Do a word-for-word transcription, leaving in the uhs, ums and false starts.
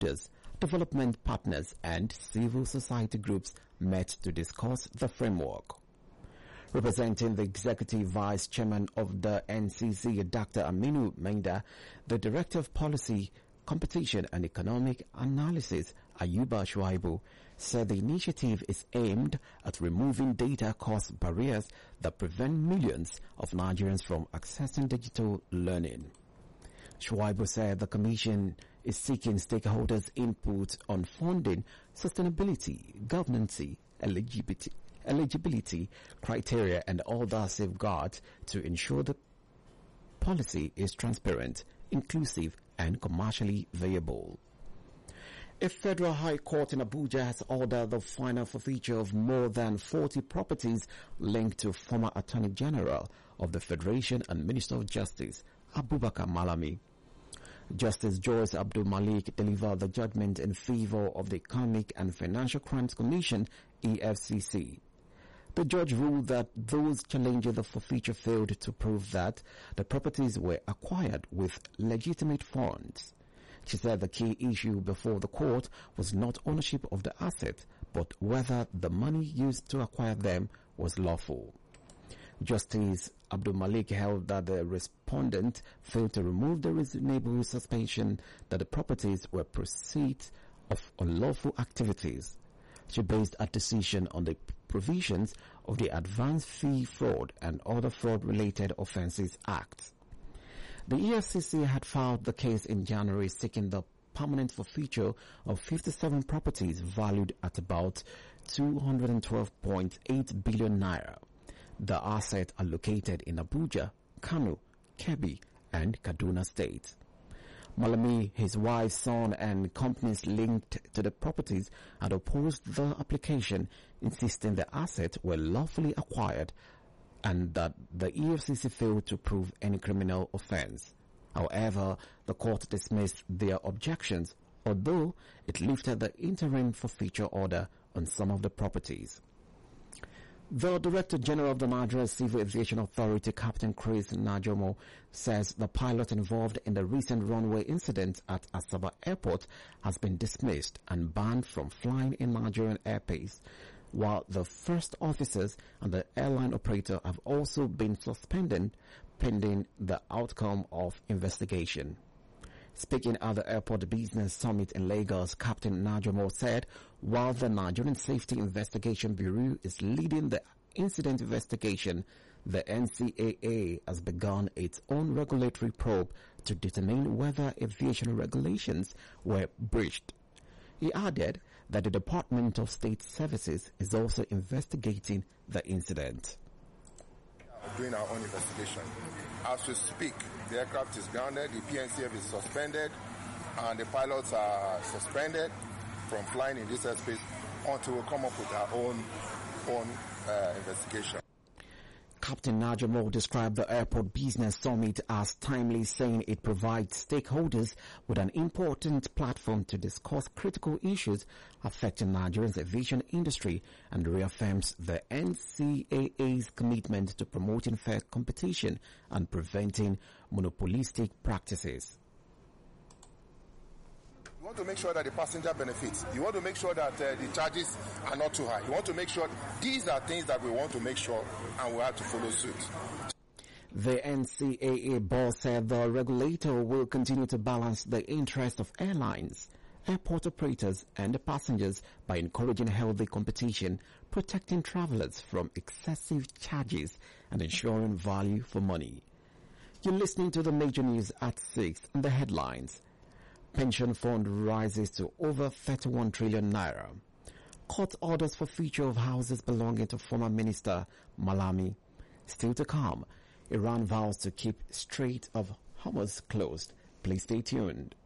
actors, development partners and civil society groups met to discuss the framework. Representing the Executive Vice Chairman of the N C C, Doctor Aminu Menda, the Director of Policy, Competition and Economic Analysis, Ayuba Shuaibu, said the initiative is aimed at removing data cost barriers that prevent millions of Nigerians from accessing digital learning. Shuaibu said the Commission is seeking stakeholders' input on funding, sustainability, governance, eligibility, eligibility criteria and other safeguards to ensure the policy is transparent, inclusive and commercially viable. A federal high court in Abuja has ordered the final forfeiture of more than forty properties linked to former Attorney General of the Federation and Minister of Justice, Abubakar Malami. Justice Joyce Abdul Malik delivered the judgment in favor of the Economic and Financial Crimes Commission, E F C C. The judge ruled that those challenging the forfeiture failed to prove that the properties were acquired with legitimate funds. She said the key issue before the court was not ownership of the asset, but whether the money used to acquire them was lawful. Justice Abdul Malik held that the respondent failed to remove the reasonable suspicion that the properties were proceeds of unlawful activities. She based her decision on the provisions of the Advance Fee Fraud and Other Fraud-Related Offences Act. The E F C C had filed the case in January seeking the permanent forfeiture of fifty-seven properties valued at about two hundred twelve point eight billion naira. The assets are located in Abuja, Kano, Kebbi, and Kaduna State. Malami, his wife, son, and companies linked to the properties had opposed the application, insisting the assets were lawfully acquired and that the E F C C failed to prove any criminal offense. However, the court dismissed their objections, although it lifted the interim forfeiture order on some of the properties. The Director General of the Nigeria Civil Aviation Authority, Captain Chris Najomo, says the pilot involved in the recent runway incident at Asaba Airport has been dismissed and banned from flying in Nigerian airspace, while the first officers and the airline operator have also been suspended pending the outcome of investigation. Speaking at the Airport Business Summit in Lagos, Captain Najomo said while the Nigerian Safety Investigation Bureau is leading the incident investigation, the N C A A has begun its own regulatory probe to determine whether aviation regulations were breached. He added that the Department of State Services is also investigating the incident. Doing our own investigation. As we speak, the aircraft is grounded, the P N C F is suspended, and the pilots are suspended from flying in this airspace until we come up with our own own uh, investigation. Captain Najomo described the Airport Business Summit as timely, saying it provides stakeholders with an important platform to discuss critical issues affecting Nigeria's aviation industry and reaffirms the N C A A's commitment to promoting fair competition and preventing monopolistic practices. You want to make sure that the passenger benefits. You want to make sure that uh, the charges are not too high. You want to make sure these are things that we want to make sure, and we have to follow suit. The N C A A boss said the regulator will continue to balance the interest of airlines, airport operators and the passengers by encouraging healthy competition, protecting travelers from excessive charges and ensuring value for money. You're listening to the major news at six and the headlines. Pension fund rises to over thirty-one trillion naira. Court orders for forfeiture of houses belonging to former Minister Malami. Still to come, Iran vows to keep Strait of Hormuz closed. Please stay tuned.